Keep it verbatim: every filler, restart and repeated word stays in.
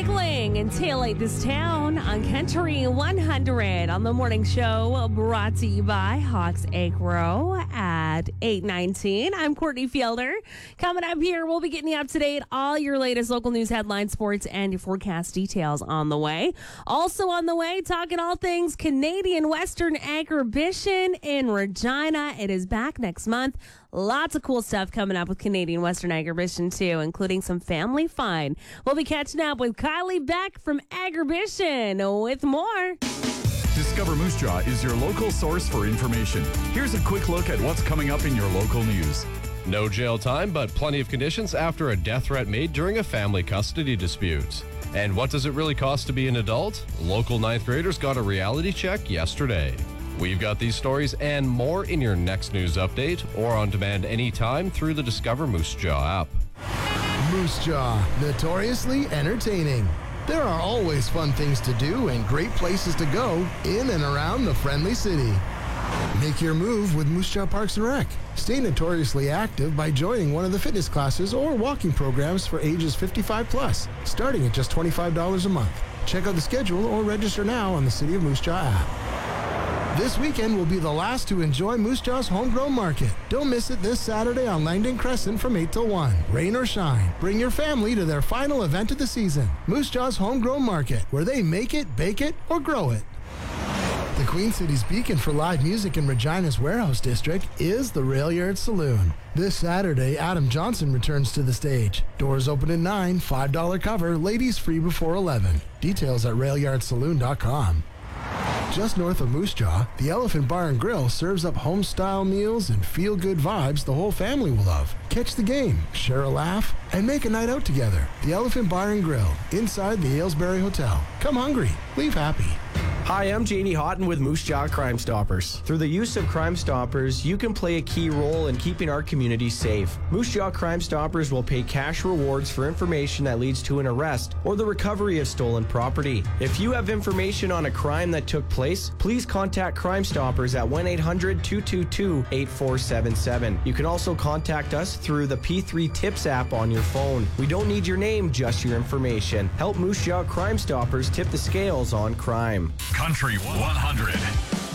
Recycling and Taillight This Town on Country one hundred on the morning show, brought to you by Hawks Acro at eight nineteen. I'm Courtney Fielder. Coming up here, we'll be getting you up to date, all your latest local news headlines, sports, and your forecast details on the way. Also on the way, talking all things Canadian Western Agribition in Regina. It is back next month. Lots of cool stuff coming up with Canadian Western Agribition, too, including some family fun. We'll be catching up with Kylie Beck from Agribition with more. Discover Moose Jaw is your local source for information. Here's a quick look at what's coming up in your local news. No jail time, but plenty of conditions after a death threat made during a family custody dispute. And what does it really cost to be an adult? Local ninth graders got a reality check yesterday. We've got these stories and more in your next news update or on demand anytime through the Discover Moose Jaw app. Moose Jaw, notoriously entertaining. There are always fun things to do and great places to go in and around the friendly city. Make your move with Moose Jaw Parks and Rec. Stay notoriously active by joining one of the fitness classes or walking programs for ages fifty-five plus, starting at just twenty-five dollars a month. Check out the schedule or register now on the City of Moose Jaw app. This weekend will be the last to enjoy Moose Jaw's Homegrown Market. Don't miss it this Saturday on Langdon Crescent from eight till one. Rain or shine, bring your family to their final event of the season, Moose Jaw's Homegrown Market, where they make it, bake it, or grow it. The Queen City's beacon for live music in Regina's Warehouse District is the Rail Yard Saloon. This Saturday, Adam Johnson returns to the stage. Doors open at nine, five dollars cover, ladies free before eleven. Details at rail yard saloon dot com. Just north of Moose Jaw, the Elephant Bar and Grill serves up home-style meals and feel-good vibes the whole family will love. Catch the game, share a laugh, and make a night out together. The Elephant Bar and Grill, inside the Aylesbury Hotel. Come hungry, leave happy. Hi, I'm J D Houghton with Moose Jaw Crime Stoppers. Through the use of Crime Stoppers, you can play a key role in keeping our community safe. Moose Jaw Crime Stoppers will pay cash rewards for information that leads to an arrest or the recovery of stolen property. If you have information on a crime that took place, please contact Crime Stoppers at one eight hundred two two two eight four seven seven. You can also contact us through the P three Tips app on your phone. We don't need your name, just your information. Help Moose Jaw Crime Stoppers tip the scales on crime. Country one hundred.